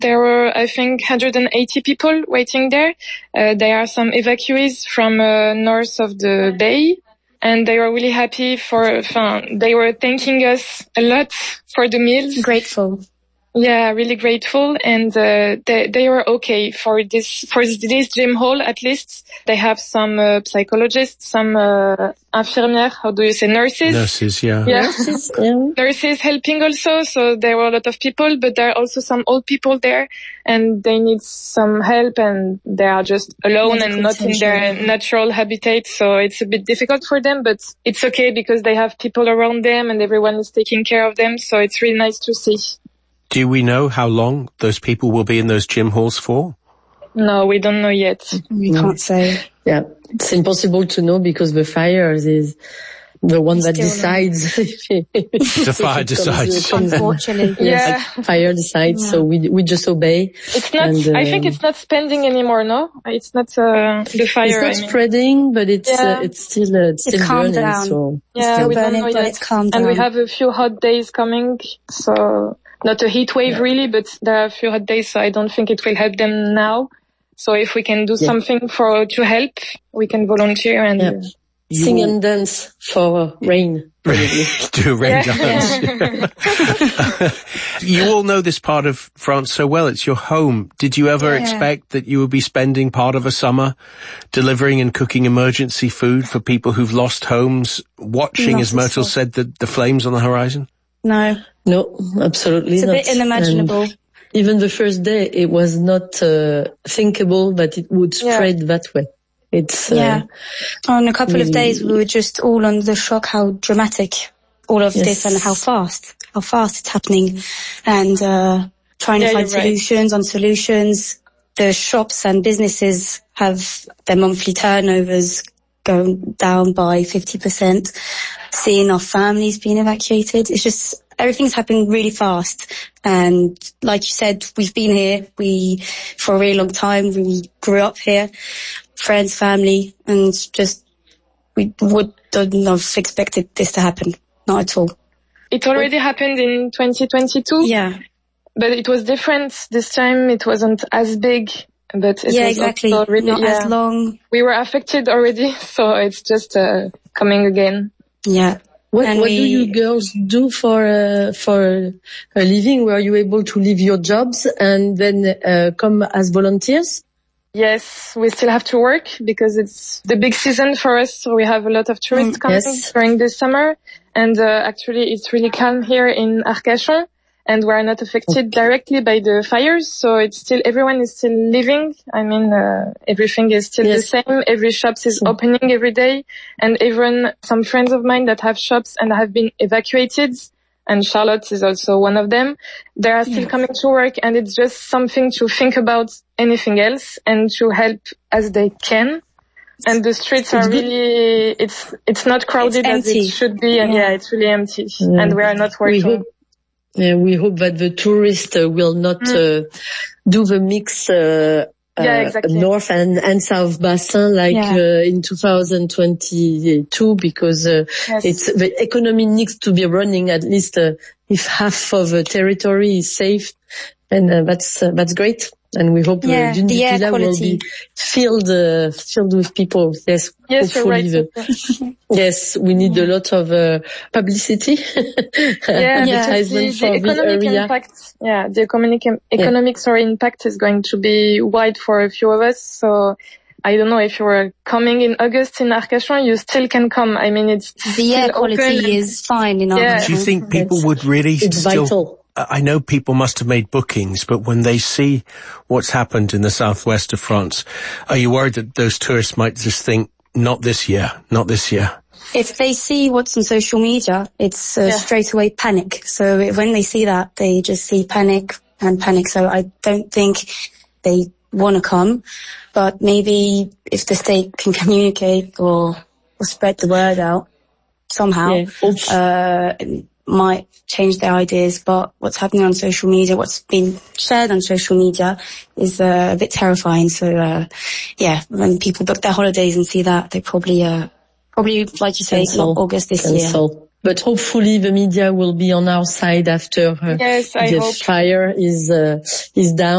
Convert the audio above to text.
There were, I think, 180 people waiting there. There are some evacuees from north of the bay, and they were really happy they were thanking us a lot for the meals. Grateful. Yeah, really grateful, and they were okay for this gym hall. At least they have some psychologists, some infirmières. How do you say nurses? Nurses, yeah. Nurses, nurses helping also. So there were a lot of people, but there are also some old people there, and they need some help, and they are just alone and not in their natural habitat. So it's a bit difficult for them, but it's okay because they have people around them, and everyone is taking care of them. So it's really nice to see. Do we know how long those people will be in those gym halls for? No, we don't know yet. We can't say. Yeah, it's impossible to know because the fire is the one that decides. The fire decides. Unfortunately. Yes, fire decides, so we just obey. It's not, I think it's not spreading anymore, no? It's not the fire. It's not spreading, but it's still calmed burning. Down. So. Yeah, still we burning, don't know but yet. it's calmed down. And we have a few hot days coming, so not a heat wave really, but there are a few hot days, so I don't think it will help them now. So if we can do something to help, we can volunteer and sing and dance for rain. Do a rain dance. You all know this part of France so well. It's your home. Did you ever expect that you would be spending part of a summer delivering and cooking emergency food for people who've lost homes, watching, as Myrtle said, the flames on the horizon? No, absolutely not. It's a bit unimaginable. Even the first day, it was not thinkable that it would spread that way. It's on a couple of days, we were just all on the shock how dramatic all of this and how fast it's happening, and trying to find solutions on solutions. The shops and businesses have their monthly turnovers going down by 50%. Seeing our families being evacuated, it's just everything's happening really fast. And like you said, we've been here for a really long time. We grew up here, friends, family, and just we wouldn't have expected this to happen. Not at all. It already happened in 2022. Yeah. But it was different this time. It wasn't as big. But it was exactly. Really, not as long. We were affected already, so it's just coming again. Yeah. What do you girls do for a living? Were you able to leave your jobs and then come as volunteers? Yes, we still have to work because it's the big season for us. So we have a lot of tourists coming during the summer. And actually, it's really calm here in Arcachon. And we're not affected directly by the fires, so everyone is still living. I mean, everything is still the same. Every shop is opening every day, and even some friends of mine that have shops and have been evacuated, and Charlotte is also one of them. They are still coming to work, and it's just something to think about anything else and to help as they can. And the streets are really, it's not crowded as it should be, and it's really empty, and we are not working. We hope that the tourists will not do the mix north and south bassin like in 2022 because the economy needs to be running at least if half of the territory is safe, and that's great. And we hope Dune-du-Pilat will be filled with people. Yes, hopefully. Yes, we need a lot of publicity, advertisement for the area. Impact, the economic impact is going to be wide for a few of us. So I don't know if you were coming in August in Arcachon, you still can come. I mean, the air quality is fine in Arcachon. Do you think people would really vital. I know people must have made bookings, but when they see what's happened in the southwest of France, are you worried that those tourists might just think, not this year? If they see what's on social media, it's straight away panic. So when they see that, they just see panic. So I don't think they want to come, but maybe if the state can communicate or spread the word out somehow, might change their ideas. But what's happening on social media, what's been shared on social media is a bit terrifying. So when people book their holidays and see that, they probably like you say, not August this year. But hopefully the media will be on our side after the fire is down.